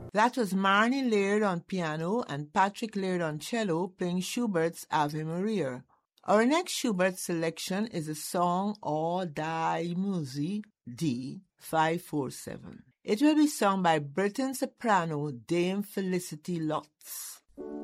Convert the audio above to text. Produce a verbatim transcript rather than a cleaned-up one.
That was Marnie Laird on piano and Patrick Laird on cello playing Schubert's Ave Maria. Our next Schubert selection is a song Or Die Musi D five four seven. It will be sung by Britain soprano Dame Felicity Lotz.